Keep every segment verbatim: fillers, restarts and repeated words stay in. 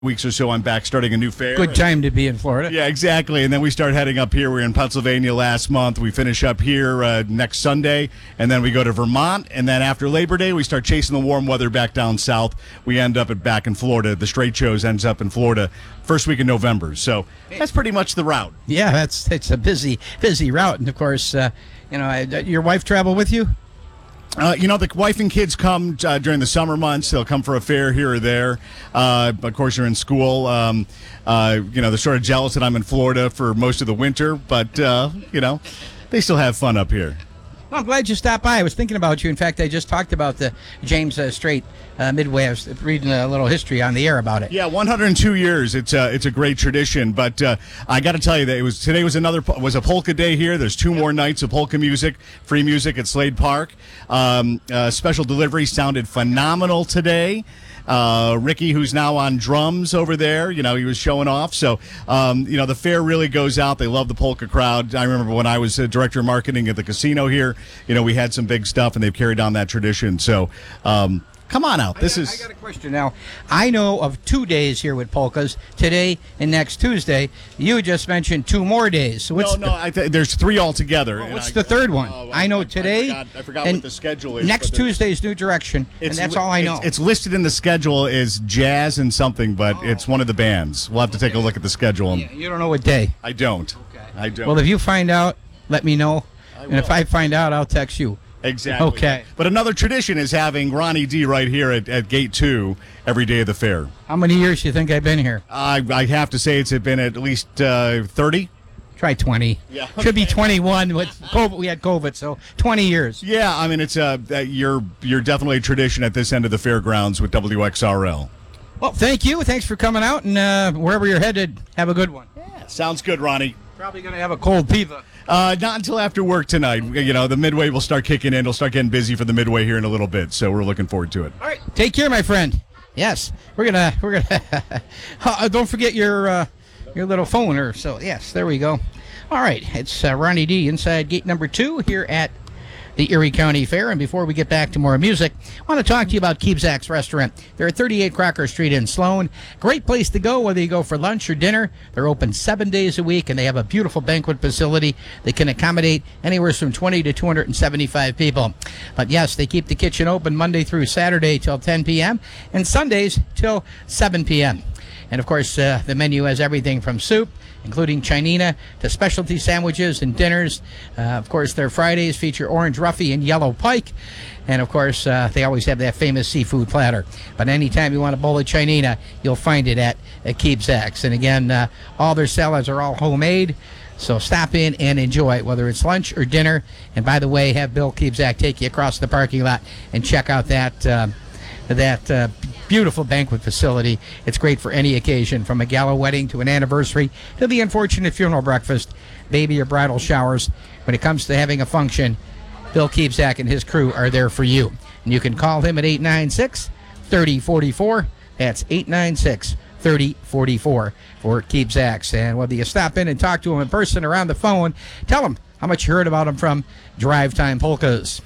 weeks or so, I'm back starting a new fair. Good time to be in Florida. Yeah, exactly. And then we start heading up here. We were in Pennsylvania last month. We finish up here uh, next Sunday, and then we go to Vermont. And then after Labor Day, we start chasing the warm weather back down south. We end up at back in Florida. The Straight Shows ends up in Florida first week in November. So that's pretty much the route. Yeah, that's it's a busy, busy route. And of course, uh, you know, your wife travel with you? Uh, you know, the wife and kids come uh, during the summer months. They'll come for a fair here or there. Uh, of course, you're in school. Um, uh, you know, they're sort of jealous that I'm in Florida for most of the winter, but, uh, you know, they still have fun up here. Well, I'm glad you stopped by. I was thinking about you. In fact, I just talked about the James uh, Strait uh, Midway. I was reading a little history on the air about it. Yeah, one hundred two years. It's a it's a great tradition. But uh, I got to tell you that it was today was another was a polka day here. There's two more nights of polka music, free music at Slade Park. Um, uh, special delivery sounded phenomenal today. Uh, Ricky, who's now on drums over there, you know, he was showing off. So, um, you know, the fair really goes out. They love the polka crowd. I remember when I was uh, director of marketing at the casino here, you know, we had some big stuff, and they've carried on that tradition. So, um, come on out. This I got, is. I got a question now. I know of two days here with polkas, today and next Tuesday. You just mentioned two more days. So what's no, no, the, I th- there's three altogether. oh, and what's I, the third one? Oh, I know I, today. I forgot, I forgot and what the schedule is. Next but there- Tuesday's New Direction, and that's li- all I know. It's, it's listed in the schedule as jazz and something, but Oh. it's one of the bands. We'll have to take a look at the schedule. Yeah, you don't know what day. I don't. Okay. I don't. Well, if you find out, let me know. I And if will. I find out, I'll text you. Exactly. Okay. But another tradition is having Ronnie D right here at, at Gate two every day of the fair. How many years do you think I've been here? I, I have to say it's been at least uh, thirty. Try twenty. Yeah, Should be okay. twenty-one. With COVID, we had COVID, so twenty years. Yeah, I mean, it's uh, uh, you're, you're definitely a tradition at this end of the fairgrounds with W X R L. Well, thank you. Thanks for coming out, and uh, wherever you're headed, have a good one. Yeah, sounds good, Ronnie. Probably going to have a cold piva. Uh, not until after work tonight. You know, the midway will start kicking in. It'll start getting busy for the midway here in a little bit, so we're looking forward to it. All right. Take care, my friend. Yes, we're gonna we're gonna. uh, don't forget your uh, your little phone, or so. Yes, there we go. All right, it's uh, Ronnie D inside gate number two here at the Erie County Fair. And before we get back to more music, I want to talk to you about Keebzak's Restaurant. They're at thirty-eight Crocker Street in Sloan. Great place to go whether you go for lunch or dinner. They're open seven days a week, and they have a beautiful banquet facility that can accommodate anywhere from twenty to two hundred seventy-five people. But yes, they keep the kitchen open Monday through Saturday till ten p.m. and Sundays till seven p.m. And of course, uh, the menu has everything from soup, including chinina, to specialty sandwiches and dinners. Uh, of course, their Fridays feature orange roughy and yellow pike. And of course, uh, they always have that famous seafood platter. But anytime you want a bowl of chinina, you'll find it at, at Keebzak's. And again, uh, all their salads are all homemade. So stop in and enjoy it, whether it's lunch or dinner. And by the way, have Bill Keebzak take you across the parking lot and check out that uh, that uh, beautiful banquet facility. It's great for any occasion, from a gala wedding to an anniversary to the unfortunate funeral breakfast, baby or bridal showers. When it comes to having a function, Bill Keebzak and his crew are there for you. And you can call him at eight nine six, three oh four four. That's eight nine six, three oh four four for Keebzak's. And whether you stop in and talk to him in person or on the phone, tell him how much you heard about him from Drive Time Polkas.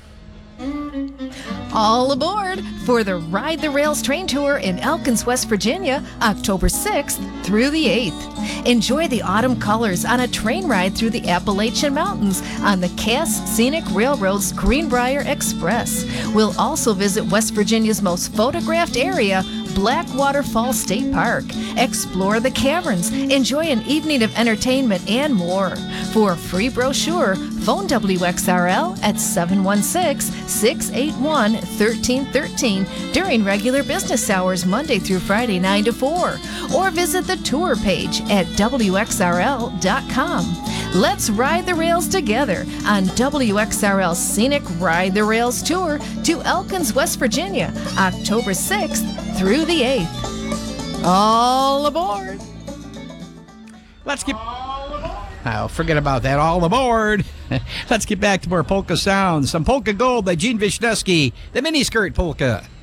All aboard for the Ride the Rails train tour in Elkins, West Virginia, October sixth through the eighth. Enjoy the autumn colors on a train ride through the Appalachian Mountains on the Cass Scenic Railroad's Greenbrier Express. We'll also visit West Virginia's most photographed area, Blackwater Falls State Park. Explore the caverns, enjoy an evening of entertainment, and more. For a free brochure, phone W X R L at seven one six, six eight one, one three one three during regular business hours Monday through Friday nine to four, or visit the tour page at W X R L dot com. Let's ride the rails together on W X R L's Scenic Ride the Rails Tour to Elkins, West Virginia, October sixth through the eighth. All aboard! Let's get... Oh, forget about that. All aboard. Let's get back to more polka sounds. Some Polka Gold by Gene Wisniewski, the miniskirt polka.